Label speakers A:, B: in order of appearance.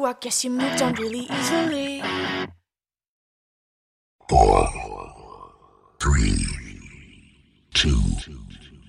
A: I guess you moved on really easily.
B: 4, 3, 2,